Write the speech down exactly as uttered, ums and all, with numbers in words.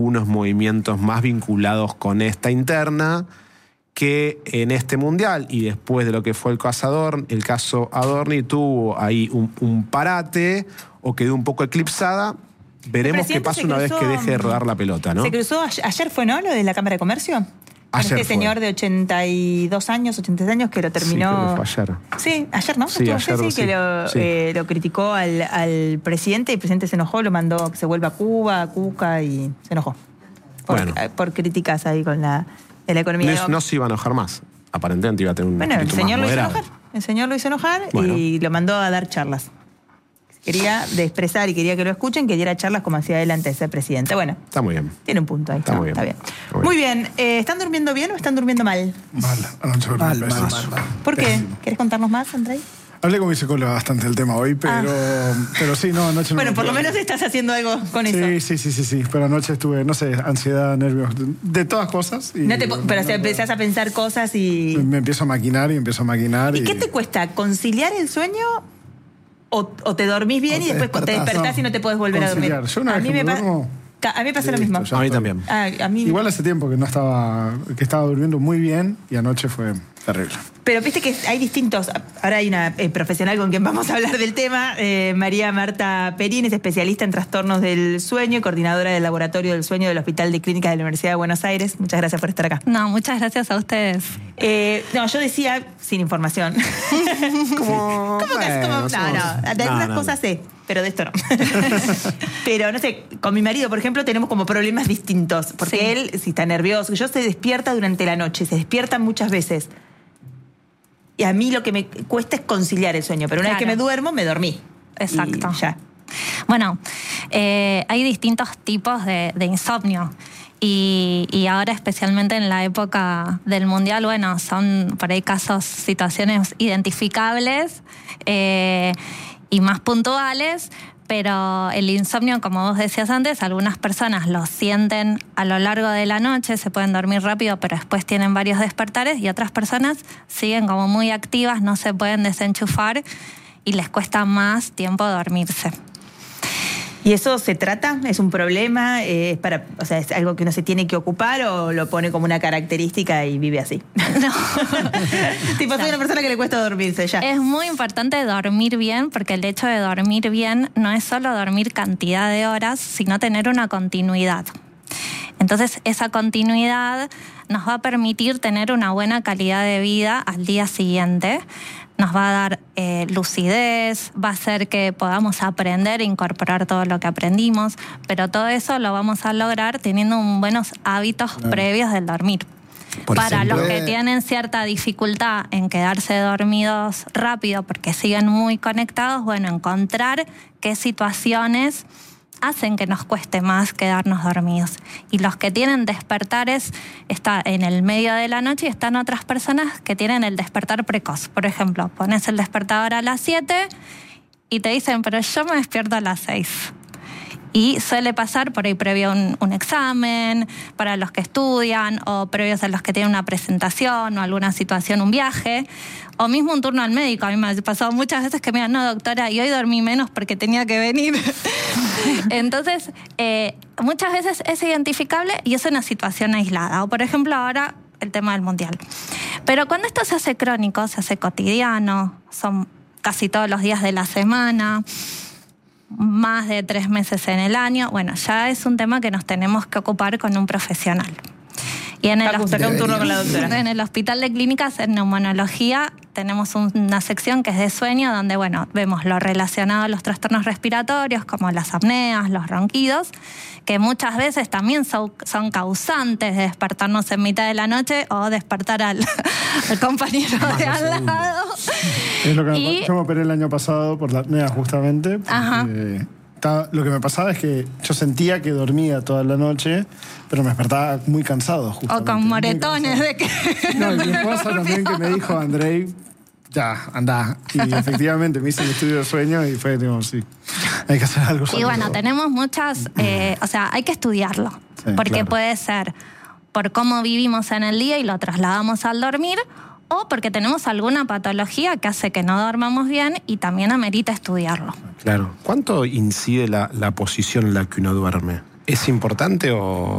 unos movimientos más vinculados con esta interna que en este mundial y después de lo que fue el caso Adorni, el caso Adorni tuvo ahí un, un parate o quedó un poco eclipsada. Veremos qué pasa una vez que deje de rodar la pelota, ¿no? Se cruzó, ayer fue, ¿no? Lo de la Cámara de Comercio. Ayer este fue. señor de ochenta y dos años, ochenta y seis años, que lo terminó... Sí, creo que fue ayer. Sí, ayer, ¿no? Sí, ayer, sí, sí. que lo, Sí. Eh, lo criticó al, al presidente, y el presidente se enojó, lo mandó que se vuelva a Cuba, a Cuca, y se enojó. Por, Bueno. por críticas ahí con la, de la economía. No, no se iba a enojar más. Aparentemente iba a tener un Bueno, el espíritu señor más lo hizo moderado. enojar. El señor lo hizo enojar Bueno. y lo mandó a dar charlas. Quería de expresar y quería que lo escuchen, que diera charlas como hacía él antes de ser presidente. Bueno, Está muy bien. tiene un punto ahí. Está muy bien. Está bien. Está muy Muy bien. Eh, ¿Están durmiendo bien o están durmiendo mal? Mal, anoche dormí Mal, mal, pésimo. mal, mal. ¿Por qué? Pésimo. ¿Querés contarnos más, Andrei? Hablé con mi psicóloga bastante del tema hoy, pero, pero sí, no, anoche no. Bueno, me por lo pude. menos estás haciendo algo con Sí, eso. sí, sí, sí, sí, pero anoche estuve, no sé, ansiedad, nervios, de, de todas cosas. Y No te po- no, pero no, si no, empezás a pensar cosas y... Me empiezo a maquinar y empiezo a maquinar. ¿Y ¿Y qué te cuesta? ¿Conciliar el sueño o, o te dormís bien O y te después te despertás? despertás y no te podés volver Conciliar. a dormir? Yo una a vez mí que me me pasa... duermo, Ca- A mí me pasa lo listo, mismo. ya A mí estoy. también. Ah, a mí... Igual hace tiempo que no estaba, que estaba durmiendo muy bien y anoche fue terrible. Pero viste que hay distintos... Ahora hay una eh, profesional con quien vamos a hablar del tema, eh, María Marta Perín, es especialista en trastornos del sueño y coordinadora del Laboratorio del Sueño del Hospital de Clínicas de la Universidad de Buenos Aires. Muchas gracias por estar acá. No, muchas gracias a ustedes. Eh, no, yo decía sin información. Como, ¿Cómo que bueno, cómo? No, somos- no, de no, algunas no, cosas sé, pero de esto no. Pero no sé, con mi marido, por ejemplo, tenemos como problemas distintos. Porque Sí. él, si está nervioso, yo se despierta durante la noche, se despierta muchas veces. Y a mí lo que me cuesta es conciliar el sueño, pero una vez que Claro. me duermo, me dormí. Exacto. Y ya. Bueno, eh, hay distintos tipos de, de insomnio. Y, y ahora, especialmente en la época del mundial, bueno, son por ahí casos, situaciones identificables eh, y más puntuales. Pero el insomnio, como vos decías antes, algunas personas lo sienten a lo largo de la noche, se pueden dormir rápido, pero después tienen varios despertares, y otras personas siguen como muy activas, no se pueden desenchufar y les cuesta más tiempo dormirse. ¿Y eso se trata? ¿Es un problema? Eh, ¿Es para, o sea, es algo que uno se tiene que ocupar o lo pone como una característica y vive así? No. Tipo, soy una persona que le cuesta dormirse ya. Es muy importante dormir bien, porque el hecho de dormir bien no es solo dormir cantidad de horas, sino tener una continuidad. Entonces, esa continuidad nos va a permitir tener una buena calidad de vida al día siguiente. Nos va a dar eh, lucidez, va a hacer que podamos aprender e incorporar todo lo que aprendimos, pero todo eso lo vamos a lograr teniendo un buenos hábitos Claro. previos del dormir. Por Para ejemplo, los que eh, tienen cierta dificultad en quedarse dormidos rápido porque siguen muy conectados, bueno, encontrar qué situaciones hacen que nos cueste más quedarnos dormidos. Y los que tienen despertares está en el medio de la noche, y están otras personas que tienen el despertar precoz. Por ejemplo, pones el despertador a las siete y te dicen, pero yo me despierto a las seis. Y suele pasar por ahí previo a un, un examen, para los que estudian, o previos a los que tienen una presentación o alguna situación, un viaje, o mismo un turno al médico. A mí me ha pasado muchas veces que me digan, no, doctora, y hoy dormí menos porque tenía que venir. Entonces, eh, muchas veces es identificable y es una situación aislada. O, por ejemplo, ahora el tema del mundial. Pero cuando esto se hace crónico, se hace cotidiano, son casi todos los días de la semana, más de tres meses en el año, bueno, ya es un tema que nos tenemos que ocupar con un profesional. Y en el, Facu, saca un turno con la doctora. en el Hospital de Clínicas, en neumonología, tenemos un- una sección que es de sueño, donde, bueno, vemos lo relacionado a los trastornos respiratorios, como las apneas, los ronquidos, que muchas veces también son, son causantes de despertarnos en mitad de la noche o despertar al, al compañero de al lado. Es lo que me Y- pa- yo me operé el año pasado por la apnea justamente. Ajá. porque estaba- lo que me pasaba es que yo sentía que dormía toda la noche, pero me despertaba muy cansado O justamente. con muy moretones cansado. de que... No, y mi esposa también que me dijo, Andrei, ya, andá. Y efectivamente me hice el estudio de sueño y fue, digo, sí, hay que hacer algo. Y bueno, tenemos muchas, eh, o sea, hay que estudiarlo, Sí, porque claro. puede ser por cómo vivimos en el día y lo trasladamos al dormir, o porque tenemos alguna patología que hace que no dormamos bien y también amerita estudiarlo. Claro. ¿Cuánto incide la, la posición en la que uno duerme? ¿Es importante o...?